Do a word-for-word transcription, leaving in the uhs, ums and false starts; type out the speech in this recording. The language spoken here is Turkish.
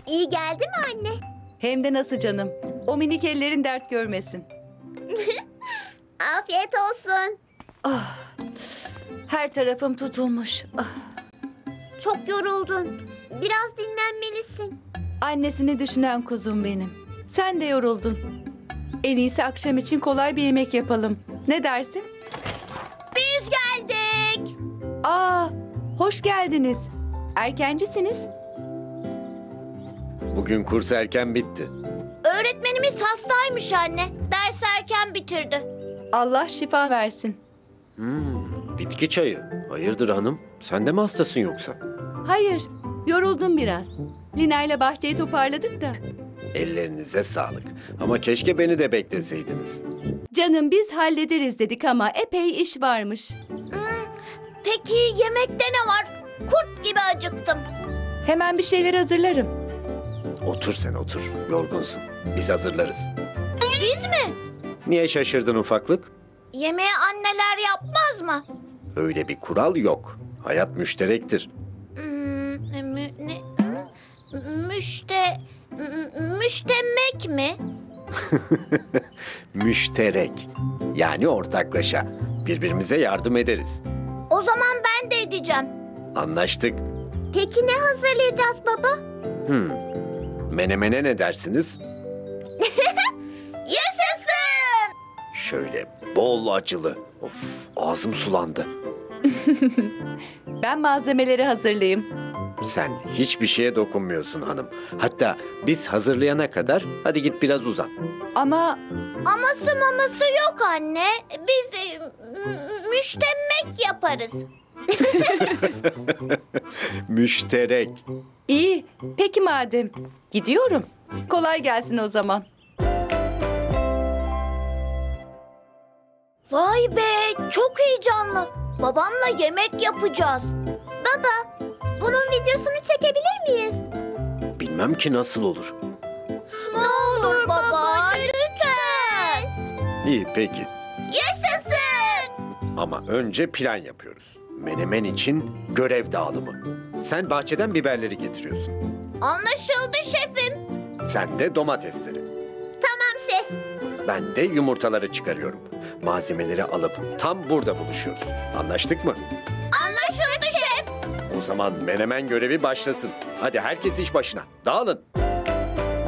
İyi geldi mi anne? Hem de nasıl canım. O minik ellerin dert görmesin. Afiyet olsun. Ah, her tarafım tutulmuş. Ah, Çok yoruldun. Biraz dinlenmelisin. annesini düşünen kuzum benim. Sen de yoruldun. En iyisi akşam için kolay bir yemek yapalım. Ne dersin? Biz geldik. Aa, hoş geldiniz. Erkencisiniz. Bugün kurs erken bitti. Öğretmenimiz hastaymış anne. Ders erken bitirdi. Allah şifa versin. Hmm, bitki çayı. Hayırdır hanım? Sen de mi hastasın yoksa? Hayır, yoruldum biraz. Lina ile bahçeyi toparladık da. Ellerinize sağlık. Ama keşke beni de bekleseydiniz. Canım biz hallederiz dedik ama epey iş varmış. Peki yemekte ne var? Kurt gibi acıktım. Hemen bir şeyler hazırlarım. Otur sen otur. Yorgunsun. Biz hazırlarız. Biz mi? Niye şaşırdın ufaklık? Yemeği anneler yapmaz mı? Öyle bir kural yok. Hayat müşterektir. Hmm, mü, ne, hmm, müşte, hmm, müştemek mi? Müşterek. Yani ortaklaşa. Birbirimize yardım ederiz. O zaman ben de edeceğim. Anlaştık. Peki ne hazırlayacağız baba? Hmm. Menemene ne dersiniz? Yaşasın! Şöyle bol acılı. Of, ağzım sulandı. Ben malzemeleri hazırlayayım. Sen hiçbir şeye dokunmuyorsun hanım. Hatta biz hazırlayana kadar hadi git biraz uzan. Ama Aması maması yok anne. Biz e, m- müştemek yaparız. Müşterek. iyi. Peki madem. Gidiyorum. Kolay gelsin o zaman. Vay be, çok heyecanlı. Babamla yemek yapacağız. Baba, bunun videosunu çekebilir miyiz? Bilmem ki nasıl olur. Ne olur baba, lütfen. İyi peki. Yaşasın! Ama önce plan yapıyoruz. Menemen için görev dağılımı. Sen bahçeden biberleri getiriyorsun. Anlaşıldı şefim. Sen de domatesleri. Tamam şef. Ben de yumurtaları çıkarıyorum. Malzemeleri alıp tam burada buluşuyoruz. Anlaştık mı? Anlaşıldı şef. O zaman menemen görevi başlasın. Hadi herkes iş başına. Dağılın.